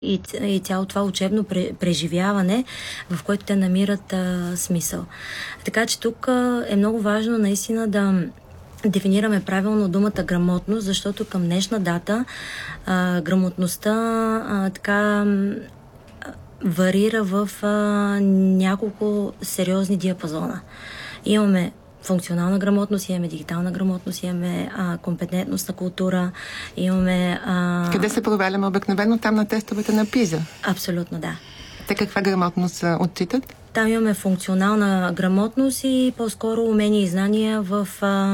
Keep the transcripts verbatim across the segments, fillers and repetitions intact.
и, и цяло това учебно преживяване, в което те намират а, смисъл. Така че тук а, е много важно наистина да дефинираме правилно думата грамотност, защото към днешна дата а, грамотността а, така варира в а, няколко сериозни диапазона. Имаме функционална грамотност, имаме дигитална грамотност, имаме а, компетентностна култура, имаме... А... Къде се проваляме обикновено? Там на тестовете на ПИЗа? Абсолютно, да. Те каква грамотност отчитат? Там имаме функционална грамотност и по-скоро умения и знания в а,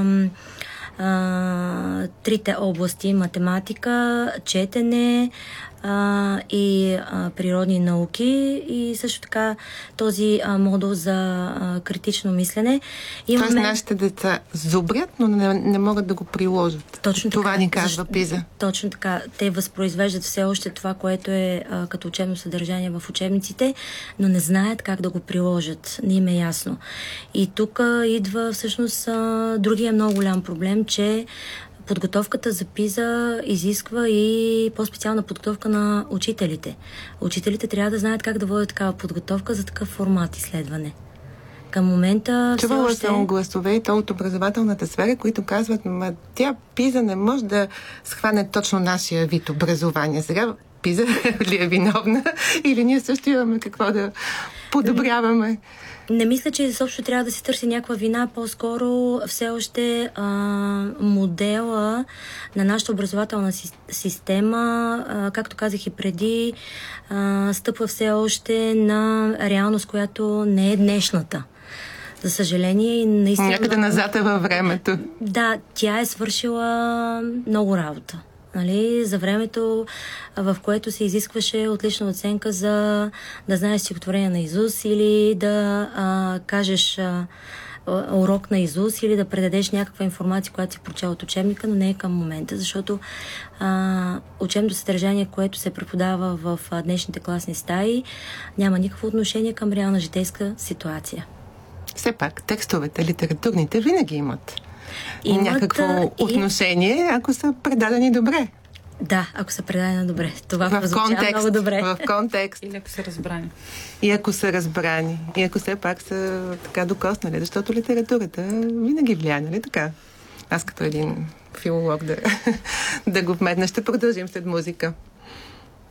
а, трите области: математика, четене а, и а, природни науки, и също така този а, модул за а, критично мислене. Имаме... Тоест нашите деца зубрят, но не, не могат да го приложат. Точно това така, ни казва защо... ПИЗа. Точно така. Те възпроизвеждат все още това, което е а, като учебно съдържание в учебниците, но не знаят как да го приложат. Не им е ясно. И тук идва всъщност а, другия много голям проблем, че подготовката за ПИЗа изисква и по-специална подготовка на учителите. Учителите трябва да знаят как да водят такава подготовка за такъв формат изследване. Към момента все Чувала още... съм гласове и то от образователната сфера, които казват, ма тя ПИЗа не може да схване точно нашия вид образование. Сега ПИЗа ли е виновна или ние също имаме какво да подобряваме? Не мисля, че изобщо трябва да се търси някаква вина. По-скоро все още а, модела на нашата образователна си, система, а, както казах и преди, а, стъпва все още на реалност, която не е днешната. За съжаление и наистина... Някъде назад е във времето. Да, тя е свършила много работа. Нали, за времето, в което се изискваше отлична оценка за да знаеш стихотворение на изус или да а, кажеш а, урок на изус или да предадеш някаква информация, която си прочел от учебника, но не е към момента, защото а, учебното съдържание, което се преподава в а, днешните класни стаи, няма никакво отношение към реална житейска ситуация. Все пак, текстовете, литературните, винаги имат Имат някакво отношение, ако са предадени добре. Да, ако са предадени добре. Това в контекст, много добре. В контекст. Или ако са разбрани. И ако са разбрани. И ако все пак са така докоснали. Защото литературата винаги влияе, нали така? Аз като един филолог да, да го вметна. Ще продължим след музика.